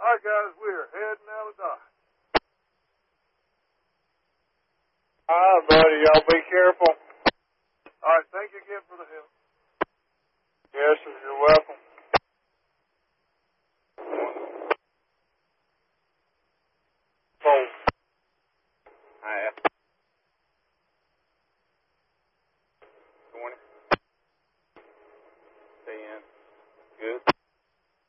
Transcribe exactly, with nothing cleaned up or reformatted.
All right, guys, we're heading out of Dodge. All right, buddy. Y'all be careful. All right, thank you again for the help.